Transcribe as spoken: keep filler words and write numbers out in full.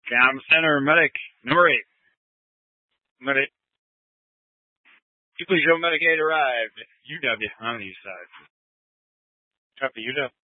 Comm Center, medic, number eight. Medic. People show Medicaid arrived. U W on the east side. Copy, U W.